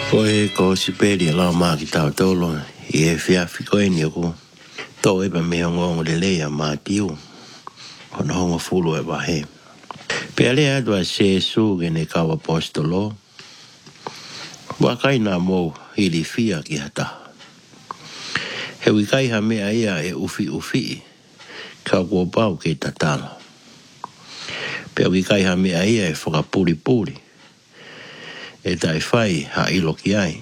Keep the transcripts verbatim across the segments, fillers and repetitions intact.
Koe ko si peri la ma ki tau tolo i e fia fiko e ni ko to e pa me hongo le le a ma tiu ono hongo fulu e wa he pe ale a dua se su ge ne ka apostolo wa kai na mo i li fia ki hata he wi kai ha me ia e ufi ufi ka ko pau ke tatala pe wi kai ha me ia e foka puri puri e tai fai ha ilo ki ai.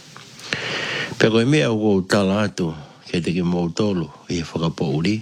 Pe koe mea o tala atu ke te ki mou tolu i e whakapouri.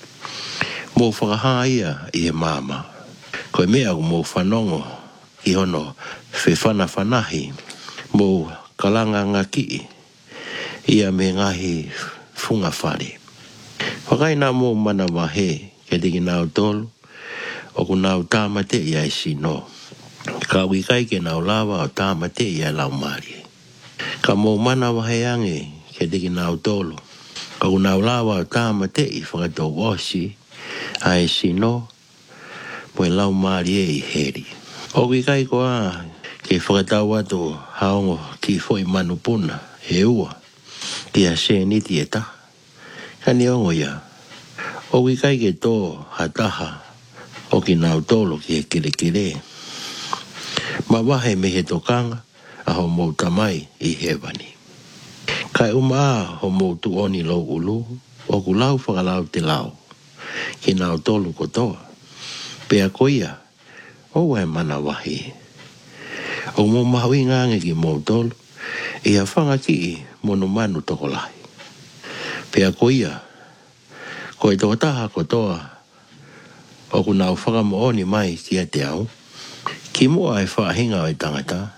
Mou whakaha ia i e mama. Koe mea o mou whanongo i hono whewhana whanahi. Mou kalanga ngaki ia me ngahi funga whare. Whakai nā mou mana wahe ke te ki nāu tolu o ku nāu tāmate i ai sino. Ka wikai ke nau lawa o tāmate i a lau mari. Ka mō mana wahe ange ke te ki nau tolo. Ka u nau lawa o tāmate i whakato wosi a e sino mo e lau mari e i heri. O wikai ko a ke whakatau atu haongo ki fo i manupuna e ua ki a se niti e ta. Ka ni ongo ia. O wikai ke tō hataha o ki nau tolo ki e kire kire. Ma wahe me he tokanga a ho mou tamai i hewani. Kai uma ho mou tu oni lo ulu o ku lau whakalau te lau ki nau tolu kotoa. Pea koia o e mana wahi. O mou mahui ngange ki mou tolu i a whanga ki i mono manu toko lahi. Pea koia ko e tokotaha kotoa o ku nau whakamo oni mai ki a te au. Ki mua e whahinga o i tangata.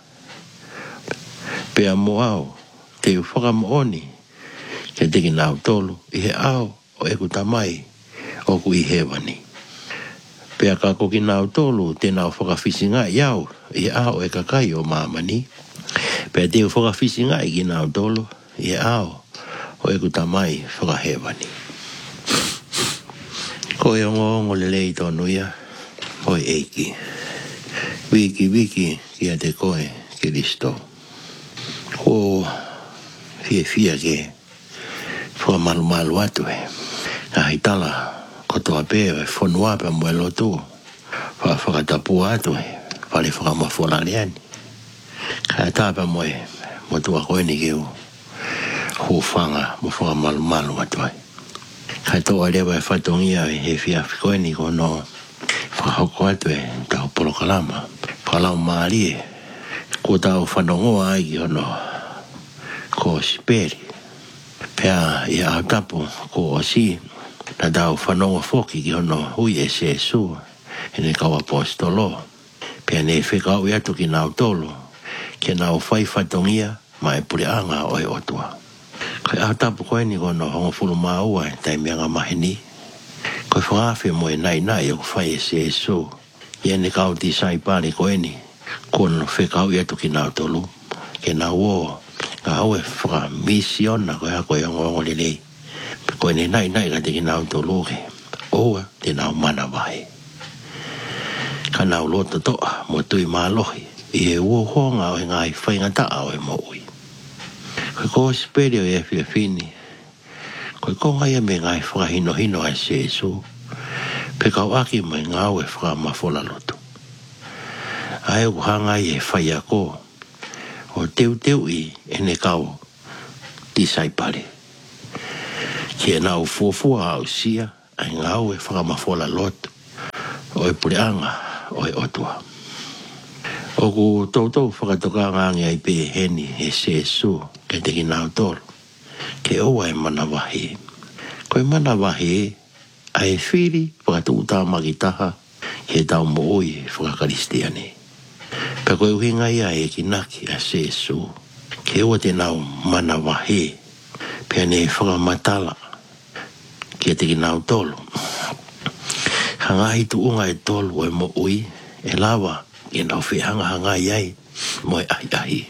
Pea mo au te whakamooni ke te ki nau tolu i he au o e ku tamai o ku i hewani. Pea ka ko ki nau tolu te nau whakafisinga i au i he au e kakai o mamani. Pea te whakafisinga i ki nau tolu i he au o e ku tamai whakahewani. Ko e ongo ongo lelei tonu ia o e eiki. Wiki wiki ki a te koe Kiristo. Ko fie fia ke fua malu malu atu e. Ka hitala kotoa pēo e whanua pe mo e lotu. Wha whakatapu atu e. Whale whakamawhola leani. Ka tāpa mo e mo tua koe ni keu. Hu whanga mo whakamalu malu atu e. Ka toa lewa e whatongia e he fia koe ni kono. Whakahoko atu e tau polokalama. Palau maari e. Ko tau whanongoa ai ki hono. Ko siperi. Pea i a tapu ko o si. Na tau whanongo foki ki hono hui e se su. E ne kau apostolo. Pea ne whekau i atu ki nau tolo. Ke nau whai whatongia ma e pure anga o e otua. Kai a tapu koe ni kono hongo fulu maua e tai meanga mahini. Koe whaafe mo e nai nai o whai e se su. Ia ne kau ti sai pare koe ni. Kono whekau i atu ki nau tolu. Ke nau o. Ka au e whaka misiona koe hako e ongo ongo lelei. Koe ne nai nai ka te ki nau tolu ke. Oa te nau mana wahe. Ka nau lota toa mo tui malohi. I he uo honga o e ngai whaingata o e mo ui. Koe ko speri o e fia fini. Koe ko ngai me ngai whaka hino hino a se su. Pe kau aki mai ngau e whaka mawhola lotu. Ai u hanga i e whai a ko. O teu teu i e ne kau ti saipare. Ki e nau fuafua au sia, ai ngau e whaka mawhola lotu. O e pureanga o e otua. O ku tautou whakatoka ngangi ai pe heni e se su ke te ki nau tolu. Ke oa e mana wahi. Koe mana wahi ai whiri whakatu utamaki taha he tau mo oi whakakaristiane. Pe koe uhinga ia e ki naki a se su. Ke oa te nau mana wahi. Pe ane whakamatala ke te ki nau tolu. Hanga hitu unga e tolu e mo oi e lawa e nau whi hanga hanga iai mo e ahi ahi.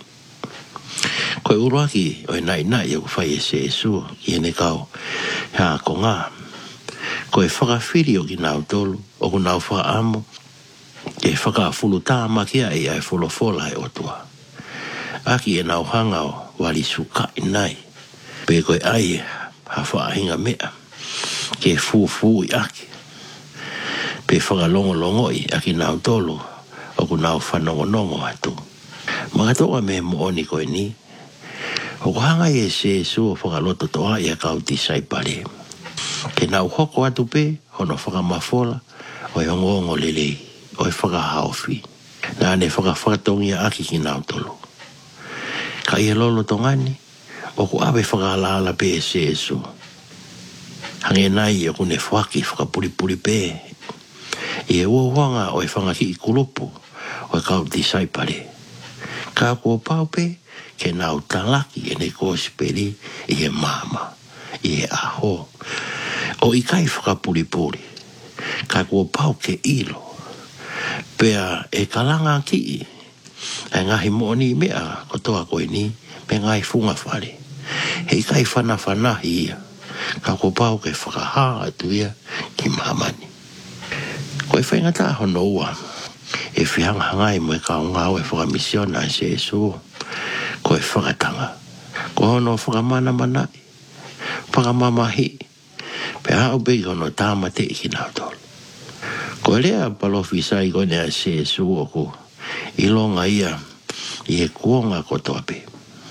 Koe uruaki o e nai nai e whai e se su i ene kau ha ko ngā. Ko e whakawhiri o ki nau tolu, o ku nau whakaamo, e whakafulu tā makia e ai wholofola e otua. Aki e nau hanga o wali suka inai. Pe koe ai ha whaahinga mea. Ke fufu i aki. Pe whakalongo longo i aki nau tolu. O ku nau whanongo nongo atu. Mga toa me mooni koe ni. O ku hanga e se su o whakaloto toa i a kauti saipare. Ke nau hoko atu pe, hono whakamafola, o e ongongo lelei, o e whakahaofi. Nā ne whakawhakatongi a aki ki nau tolu. Ka ia lolo tongani, o ku awe whakalala pe e se su. Hange nai o ku ne whaki whakapuripuri pe. I e uawanga o e whangaki i kulupu, o e kauti saipare. Ka kua pau pe, ke nau talaki e ne kōsiperi i e mama, i e aho. O i kai whakapuripuri, ka kua pau ke ilo. Pea e kalanga ki, e ngahi mooni mea kotoa koe ni, me ngai funga whare. He kai whana whanahi ia, ka kua pau ke whakaha atu ia ki mamani. Koe whaingata hono ua, e whihanga hangai mo e kaungau e whakamisiona e se su, koe whakatanga. Ko hono whakamana manai, whakamamahi, pe hao bei hono tāmate i ki nau tolu. Ko lea palofi sai kone a se su oku, ilonga ia, i e kuonga kotoa pe.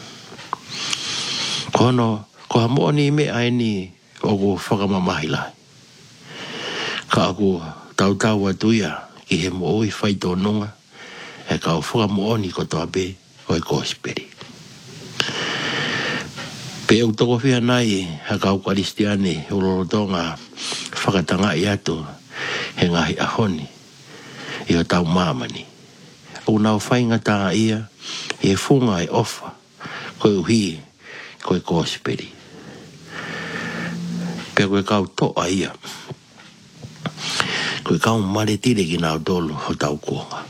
Ko hono, ko hamoni me aini oku whakamamahi lai. Ka aku tau tau atuia, ki he mooi whaito nunga, e kau whakamooni kotoa pe, o e kōsiperi. Pe au toko whia nai, ha kau karistiane, ulorotonga, whakatanga i atu, he ngahi ahoni, i o tau mamani. O nau whainga tā ia, i e funga e ofa, koe uhi, koe kōsiperi. Pe koe kau toa ia, koe kau maretire ki nau tolu o tau kuonga.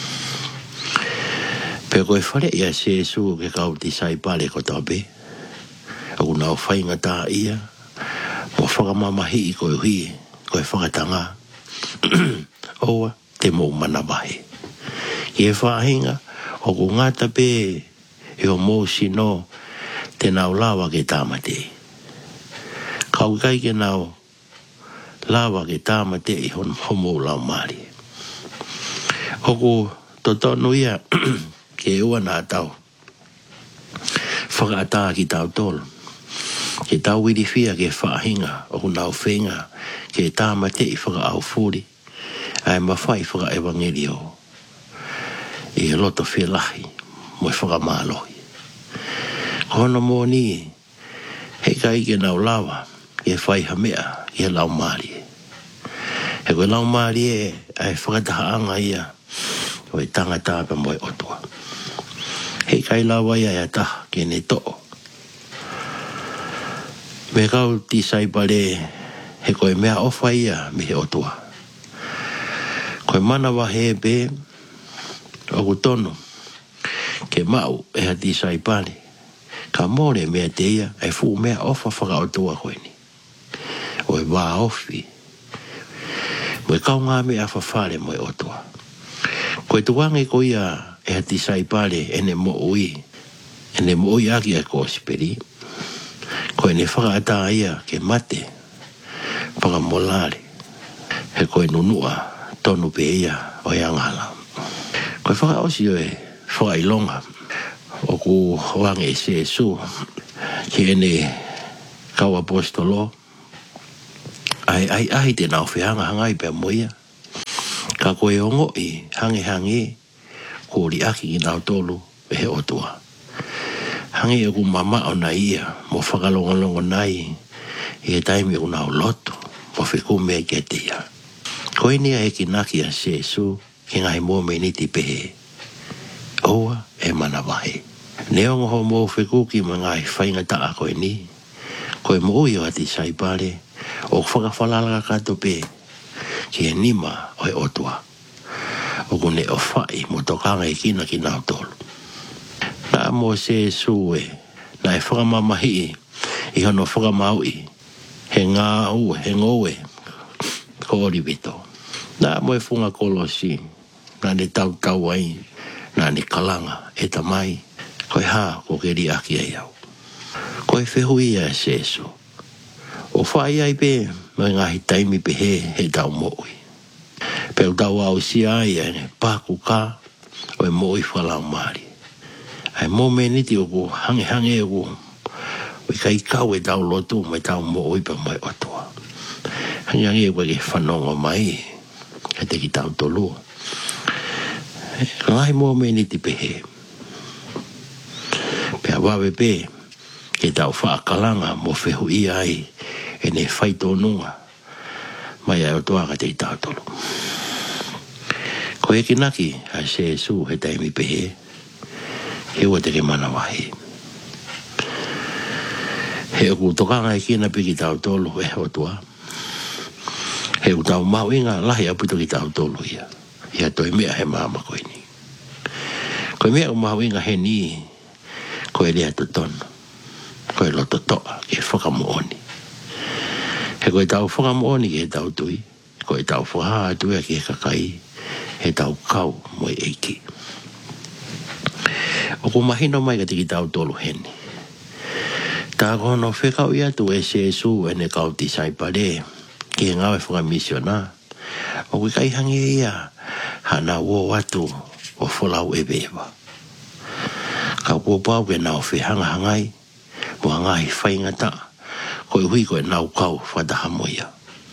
Pe koe whare ia se su ke kau ti saipare ko tabe. Aku nau whainga tā ia, mo whakamamahi i koe hui, koe whakatanga. Oa, te mō mana mahi. I e whahinga, o ku ngata pe, e o mō sino, te nau lawa ke tāmate. Kau kai ke nau lawa ke tāmate i hon homo lau mari. O ku totonu ia, ke ua nā tau. Whakatā ki tau tolu. Ke tau wirifia ke whahinga, o ku nau whenga, ke tāmate i whaka au furi, ai mawhai whaka evangelio. I e loto whilahi, mo i whaka mālohi. Kono mō ni, hei kai ke nau lawa, ke whai hamea, ke lau mārie. He koe lau mārie, ai whakataha anga ia, o e tangatāpa mo e otua. Hei kai lawa ia e taha, ke ne to'o. Me kau ti saipare, he koe mea ofa ia me he otua. Koe mana wahe pe, o ku tono, ke mau e ha ti saipare, ka more mea te ia, e fu mea ofa whaka otua koe ni. O e wā ofi. Mo e kau ngā mea whawhare mo e otua. Koe tuange ko ia, e ha ti saipare, ene mo ui, ene mo ui aki a kōsiperi. Koe ne whakaata ia ke mate, whakamolare, he koe nunua, tonu pe ia o iangala. Koe whakaosi o e whakailonga, o ku wange e se su, ke ene kau apostolo, ai ai ai te nau whihanga hangai pe moia, ka koe ongo i hange hange, kōri aki ki nau tolu e he otua. Hangi e ku mama o na ia, mo whakalongalongo nai, i e taimi o nau loto, mo whiku mea ke te ia. Koe nia e ki naki a se su, ki ngai mō me niti pehe. Oa e mana wahe. Neongo ho mō whiku ki ma ngai whainga taa koe ni, koe mo ui o ati saipare, o whakawhalala kato pe, ki e nima o e otua. O kune o whai mo tokanga e kina ki nau tolu. Nā mō se su e, nā e whakamamahi i hono whakamaui, he ngā ue, he ngoe, ko oribito. Nā mō e whunga kolosi, nā ne tau tau ai, nā ne kalanga, e tamai, Koe ha, ko ke ri aki ai au. Koe whehui a seso. O whai ai pe, mai ngahi taimi pe he, he tau mo'i. Pe u tau au si ai ane, pāku ka, o e mo'i whalau maari. Ai mō meniti o ku hange hange o ku, o i kai kau e tau lotu, mai tau mo'i pa mai otua. Hange hange o ke whanonga mai, e te ki tau tolua. Ngai mō meniti pe he. Pe a wawe pe, ke tau whaakalanga mo whehui ai, e ne whaitonunga, mai ai o toaka te i tau tolu. Ko e ki naki, a se su he taimi pe he, he ua te ke mana wahi. He o ku tokanga e kina pe ki tau tolu, e o tua. He u tau mau inga lahi aputo ki tau tolu ia. Ia toi mea he maama koe ni. Koe mea u mau inga he ni, koe lea to tono. Koe loto toa, ke whakamooni. He koe tau whakamooni ke he tau tui. Koe tau whaha tui ke he kakai, he tau kau mo e eiki. O ko mahino mai ka tiki tau tolu heni. Tā kono whekau ia tu e se su e ne kau ti saipare, ke he ngawe whakamisiona. O kui kai hange ia, hana wo watu o wholau e bewa. Kau kōpau ke nao whehanga hangai, mo hangai whaingata, koe hui koe nau kau whatahamoia.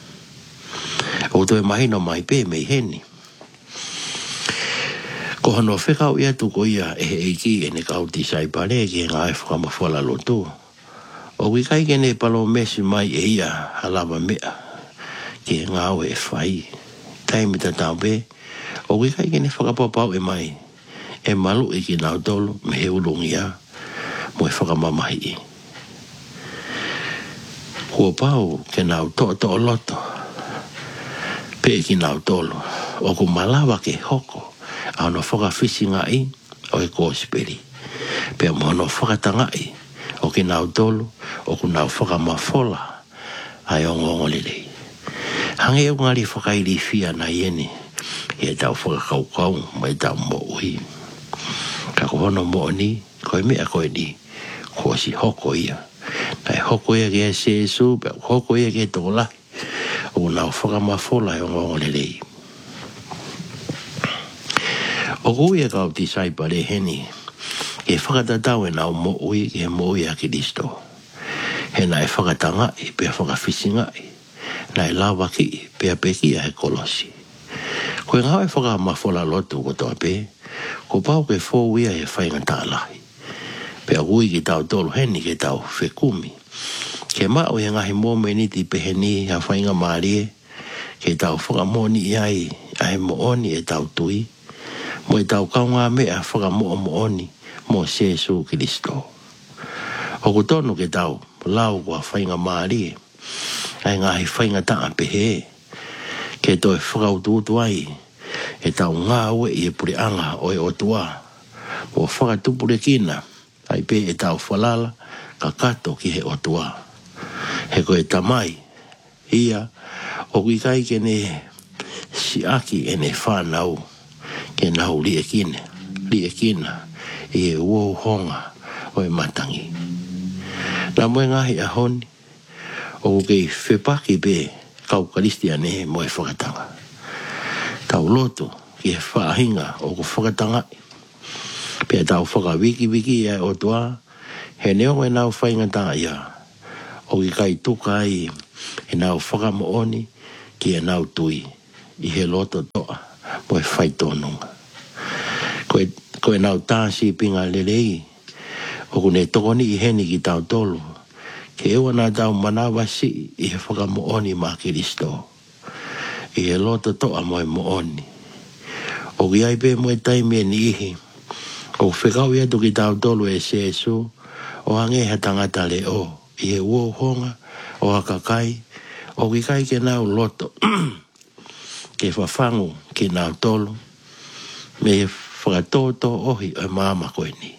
O toi mahino mai pe mei heni. Ko hano whekau ia tu ko ia e eiki e ne kau ti saipare ki e ngai whakamawhala lotu. O kui kai ke ne palo mesi mai e ia halawa mea ki e ngau e whai. Taimita tau pe, o kui kai ke ne whakapapau e mai e malu i ki nau tolu me he ulungi a mo e whakamamahi i. Kua pau ke nau toa toa loto pe ki nau tolu o ku malawa ke hoko a no whakawhisi ngai o e kōsiperi pe a mono whakatangai o ki nau tolu o ku nau whakamawhola ai o ngongolelei. Hange o ngari whakairi fia na iene e tau whakakaukau mai tau mo ui. Ka kohono mo ni, koe mea koe ni, ko si hoko ia. Nai hoko ia ke se su, pe hoko ia ke tola. O nau whakamawhola e o ngongolelei. O kui e kau ti saipare heni, e whakatatau e nau mo ui ke mo ui a Kiristo. He nai whakatangai, pe whakafisingai. Nai lawa ki, pe a peki a he kolosi. Koe ngau e whakamawhola lotu ko toa pe, ko pau ke fō ia e whainga tālahi. Pe a ui ki tau tolu heni ke tau whekumi. Ke mao e ngahi mōmeniti pe heni a whainga maarie, ke tau whakamoni iai a he mooni e tau tui, mo e tau kaunga mea whakamoa mooni mo Sesu Kiristo. O ku tonu ke tau lau kua whainga maarie, ai ngahi whainga taa pe he, ke toi whakaututu ai, e tau ngā ue i e pure anga o e otua, o whakatupure kina, ai pe e tau whalala, ka kato ki he otua. He koe tamai, ia, o kui kai ke ne si aki e ne whanau, ke nau li e kine, li e kina, i e uo honga o e matangi. Nā moe ngahi a honi, o kei whepaki pe, kau karistia ne mo e whakatanga. Tau loto ki he whaahinga o ko whakatanga. Pea tau whakawiki wiki e o toa, he neo e nau whainga tā ia. O ki kai tuka ai e nau whakamooni ki e nau tui. I he loto toa mo e whaitonunga. Koe, koe nau tāsi pinga lelei. O kune tokoni i heni ki tau tolu. Ke ewa nā tau manawasi i he whakamooni mā Kiristo. I he loto toa mo e mooni. O ki ai pe mo e taimi e ni ihi. O whekau ia tuki tau tolu e Sesu. O hange ha tangata le o. I he uo honga. O hakakai. O ki kai ke nau loto. Ke whawhangu ki nau tolu. Me whakatoto ohi o māma koe ni.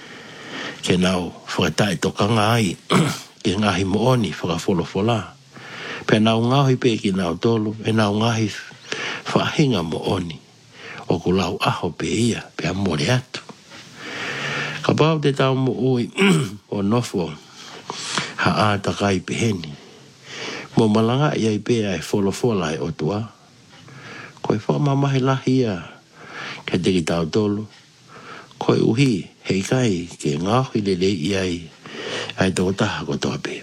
Ke nau whakatai tokanga ai. Ke ngahi mooni whakawholofola. Pe nau ngahi pe ki nau tolu, e nau ngahi whahinga mooni. O ku lau aho pe ia, pe amore atu. Ka Kapau te tau mo ui o nofo ha a takai peheni. Mo malanga ia i pe ai folofola e o tua. Koe whakamamahi lahi ia ke te ki tau tolu. Koe uhi hei kai ke ngahi le le iai ai tō taha ko tō pe.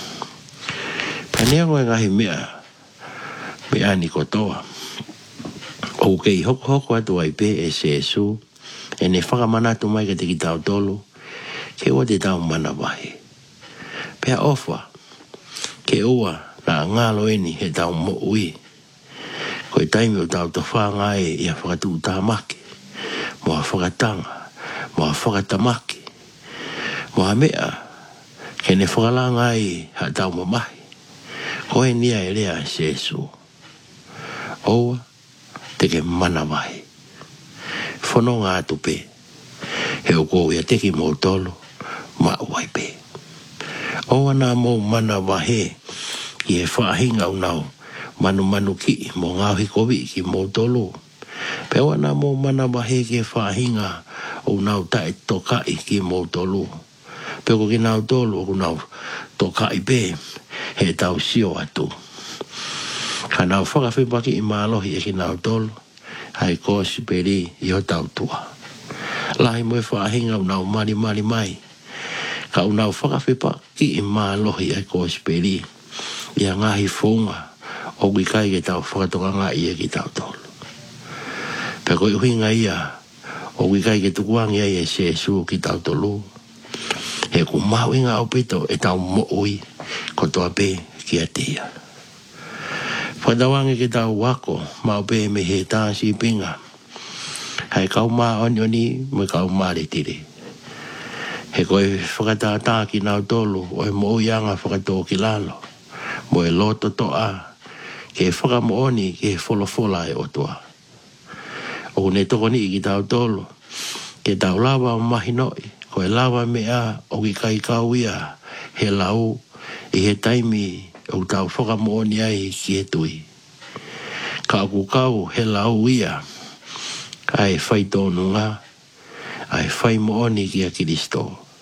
Panea ngoe ngahi mea mea ni ko toa. O kei hoko hoko atu ai pe e se su e ne whakamanatu mai ke te ki tau tolu ke o te tau mana wahi. Pea ofa ke ua na ngalo eni he tau mo ui. Koe taimi o tau ta whanga e ia whakatu tamake. Moa whakatanga, moa whakatamake. Moa mea ke ne whakalanga e ha tau mamahi. Koe nia e rea se su. Oua te ke mana wahi. Whono ngā tupe. He o kou ia teki mō tolo ma uai pe. Oua nā mō mana wahi ki e whaahinga unau manu manu ki mō ngā hikowi ki mō tolo. Pe oua nā mō mana wahi ki e whaahinga unau tae tokai ki mō tolo. Pe ko ki nau tolo unau tokai pe he tau sio atu. Ka nau whakawhipaki i mālohi e ki nau tolo. Hai kōsi peri i o tau tua. Lahi moe whaahinga unau mari mari mai. Ka unau whakawhipaki i mālohi e kōsi peri. Ia ngahi whonga o wikai ke tau whakatokanga i e ki tau tolo. Pe koe uhinga ia o wikai ke tukuangi ai e se su ki tau tolo. He ku mau inga au pito e tau mo'ui ko toa pe ki a tia. Whadawangi ke tau wako mau pe me he tāsi pinga. Hai kau mā oni oni me kau mā le tiri. He koe whakatātā ki nau tolu o e mo'ui anga whakatō ki lalo. Mo e loto toa ke whakamooni ke wholofola e otua. O ne toko ni ki tau tolu ke tau lawa o mahi noi. Ko e lawa mea o ki kai kau ia he lau i he taimi o tau whakamooni ai ki e tui. Ka aku kau he lau ia ai whai tonu ngā ai whai mooni ki a Kiristo.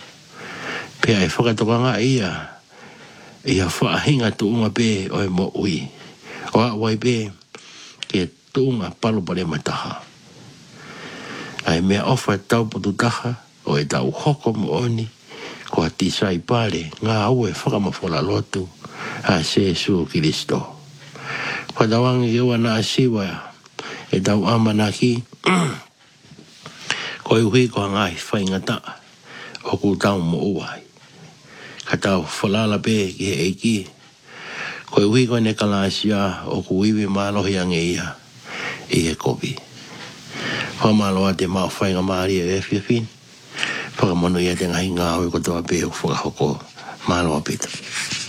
Pe ai whakatokanga ia ia whaahinga tuunga pe o e mo ui. O a wai pe ke tuunga palopare mataha. Ai mea ofa tau potu taha o e tau hoko mo oni ko a tisai pare ngā au e whakamafola lotu a se su Kiristo. Whadawangi ke ua na asiwa e tau amana ki ko e uhi ko ngai whaingata o ku tau mo uai. Ka tau whalala pe ki he eiki ko e uhi ko ne kalasia o ku iwi mālohi ange ia i he kopi. Whamaloa te mau whainga maari e e whiawhin. Whakamono ia te ngai ngā hoi ko toa pe o whakahoko. Māloa pita.